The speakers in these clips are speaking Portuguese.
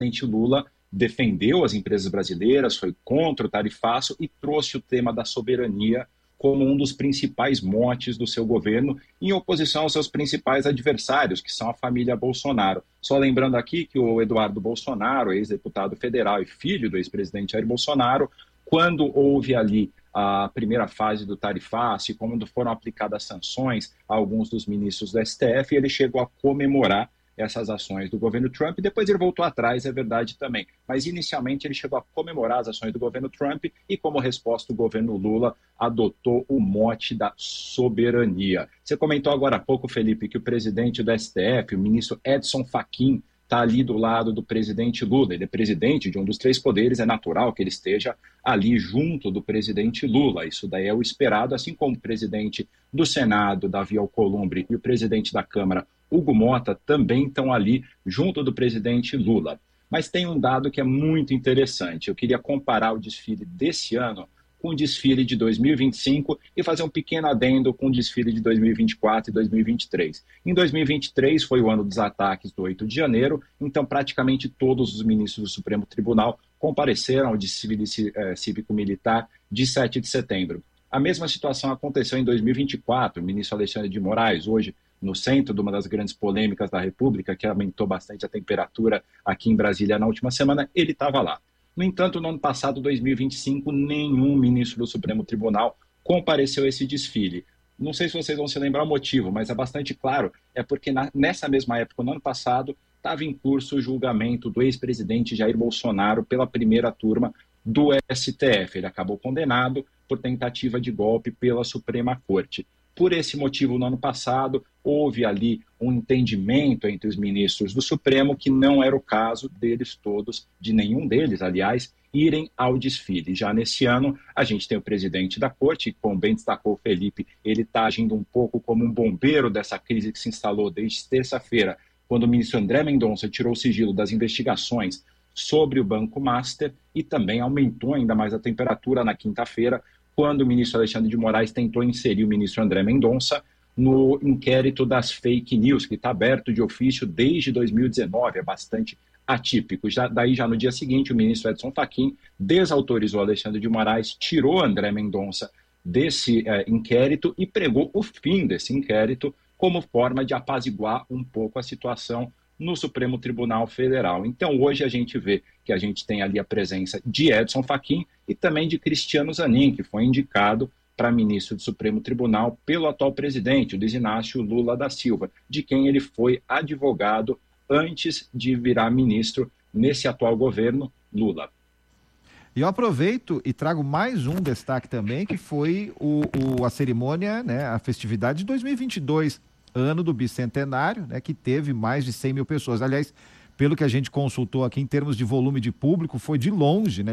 presidente Lula defendeu as empresas brasileiras, foi contra o tarifaço e trouxe o tema da soberania como um dos principais motes do seu governo, em oposição aos seus principais adversários, que são a família Bolsonaro. Só lembrando aqui que o Eduardo Bolsonaro, ex-deputado federal e filho do ex-presidente Jair Bolsonaro, quando houve ali a primeira fase do tarifaço e quando foram aplicadas sanções a alguns dos ministros do STF, ele chegou a comemorar essas ações do governo Trump, e depois ele voltou atrás, é verdade também. Mas inicialmente ele chegou a comemorar as ações do governo Trump e, como resposta, o governo Lula adotou o mote da soberania. Você comentou agora há pouco, Felipe, que o presidente do STF, o ministro Edson Fachin, está ali do lado do presidente Lula. Ele é presidente de um dos três poderes, é natural que ele esteja ali junto do presidente Lula. Isso daí é o esperado, assim como o presidente do Senado, Davi Alcolumbre, e o presidente da Câmara, Hugo Mota, também estão ali junto do presidente Lula. Mas tem um dado que é muito interessante. Eu queria comparar o desfile desse ano com o desfile de 2025 e fazer um pequeno adendo com o desfile de 2024 e 2023. Em 2023 foi o ano dos ataques do 8 de janeiro, então praticamente todos os ministros do Supremo Tribunal compareceram ao desfile cívico-militar de 7 de setembro. A mesma situação aconteceu em 2024. O ministro Alexandre de Moraes, hoje no centro de uma das grandes polêmicas da República, que aumentou bastante a temperatura aqui em Brasília na última semana, ele estava lá. No entanto, no ano passado, 2025, nenhum ministro do Supremo Tribunal compareceu a esse desfile. Não sei se vocês vão se lembrar o motivo, mas é bastante claro. É porque nessa mesma época, no ano passado, estava em curso o julgamento do ex-presidente Jair Bolsonaro pela primeira turma do STF. Ele acabou condenado por tentativa de golpe pela Suprema Corte. Por esse motivo, no ano passado, houve ali um entendimento entre os ministros do Supremo que não era o caso deles todos, de nenhum deles, aliás, irem ao desfile. Já nesse ano, a gente tem o presidente da Corte, como bem destacou o Felipe, ele está agindo um pouco como um bombeiro dessa crise que se instalou desde terça-feira, quando o ministro André Mendonça tirou o sigilo das investigações sobre o Banco Master e também aumentou ainda mais a temperatura na quinta-feira, quando o ministro Alexandre de Moraes tentou inserir o ministro André Mendonça no inquérito das fake news, que está aberto de ofício desde 2019, é bastante atípico. Daí, já no dia seguinte, o ministro Edson Fachin desautorizou Alexandre de Moraes, tirou André Mendonça desse inquérito e pregou o fim desse inquérito como forma de apaziguar um pouco a situação no Supremo Tribunal Federal. Então, hoje a gente vê que a gente tem ali a presença de Edson Fachin e também de Cristiano Zanin, que foi indicado para ministro do Supremo Tribunal pelo atual presidente, o Luiz Inácio Lula da Silva, de quem ele foi advogado antes de virar ministro nesse atual governo Lula. E eu aproveito e trago mais um destaque também, que foi a cerimônia, né, a festividade de 2022, ano do bicentenário, né, que teve mais de 100 mil pessoas. Aliás, pelo que a gente consultou aqui em termos de volume de público, foi de longe,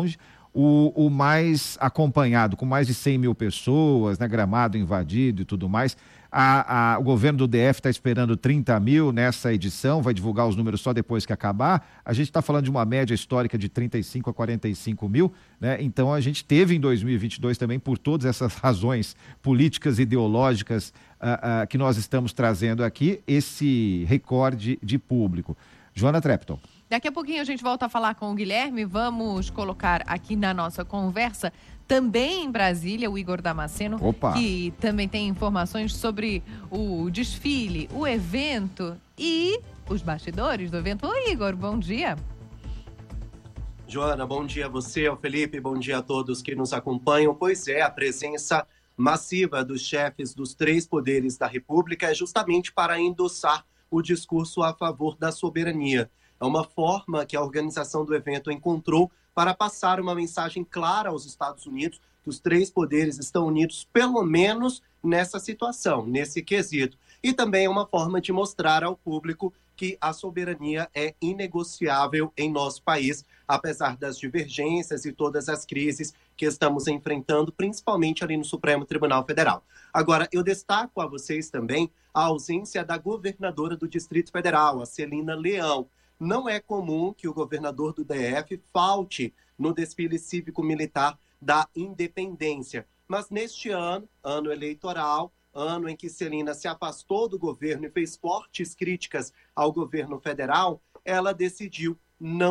o mais acompanhado, com mais de 100 mil pessoas, né, gramado invadido e tudo mais. O governo do DF está esperando 30 mil nessa edição, vai divulgar os números só depois que acabar. A gente está falando de uma média histórica de 35 a 45 mil, né? Então a gente teve em 2022 também, por todas essas razões políticas e ideológicas que nós estamos trazendo aqui, esse recorde de público. Joana Trepton. Daqui a pouquinho a gente volta a falar com o Guilherme. Vamos colocar aqui na nossa conversa, também em Brasília, o Igor Damasceno, que também tem informações sobre o desfile, o evento e os bastidores do evento. Oi, Igor, bom dia. Joana, bom dia a você, ao Felipe, bom dia a todos que nos acompanham. Pois é, a presença massiva dos chefes dos três poderes da República é justamente para endossar o discurso a favor da soberania. É uma forma que a organização do evento encontrou para passar uma mensagem clara aos Estados Unidos que os três poderes estão unidos, pelo menos nessa situação, nesse quesito. E também é uma forma de mostrar ao público que a soberania é inegociável em nosso país, apesar das divergências e todas as crises que estamos enfrentando, principalmente ali no Supremo Tribunal Federal. Agora, eu destaco a vocês também a ausência da governadora do Distrito Federal, a Celina Leão. Não é comum que o governador do DF falte no desfile cívico-militar da Independência. Mas neste ano, ano eleitoral, ano em que Celina se afastou do governo e fez fortes críticas ao governo federal, ela decidiu não